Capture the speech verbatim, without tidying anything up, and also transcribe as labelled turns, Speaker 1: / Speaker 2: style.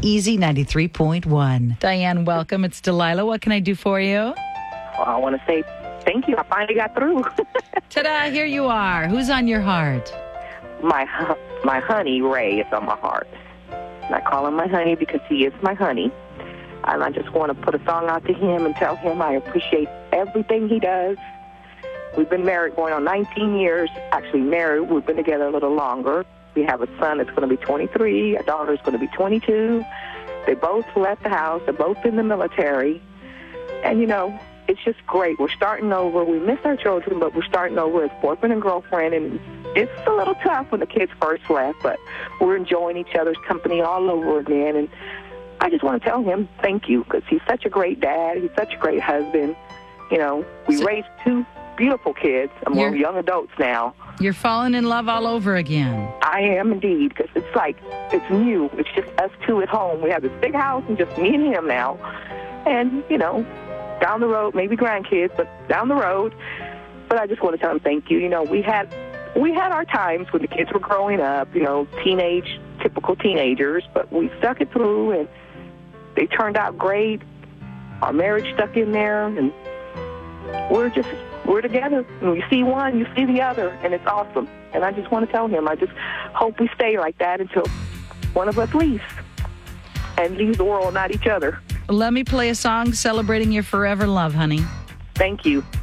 Speaker 1: Easy ninety-three point one. Diane, welcome. It's Delilah. What can I do for you?
Speaker 2: Well, I want to say thank you. I finally got through.
Speaker 1: Ta-da, here you are. Who's on your heart?
Speaker 2: my my honey, Ray, is on my heart. And I call him my honey because he is my honey. And I just want to put a song out to him and tell him I appreciate everything he does. We've been married going on nineteen years. Actually married. We've been together a little longer. We have a son that's going to be twenty-three. A daughter's going to be twenty-two. They both left the house. They're both in the military. And, you know, it's just great. We're starting over. We miss our children, but we're starting over as boyfriend and girlfriend. And it's a little tough when the kids first left, but we're enjoying each other's company all over again. And I just want to tell him thank you because he's such a great dad. He's such a great husband. You know, we so, raised two beautiful kids, and we're young adults now.
Speaker 1: You're falling in love all over again.
Speaker 2: I am indeed, because it's like, it's new. It's just us two at home. We have this big house and just me and him now. And, you know, down the road, maybe grandkids, but down the road. But I just want to tell him thank you. You know, we had we had our times when the kids were growing up, you know, teenage, typical teenagers, but we stuck it through, and they turned out great. Our marriage stuck in there, and we're just... We're together. When you see one, you see the other, and it's awesome. And I just want to tell him, I just hope we stay like that until one of us leaves and leaves the world, not each other.
Speaker 1: Let me play a song celebrating your forever love, honey.
Speaker 2: Thank you.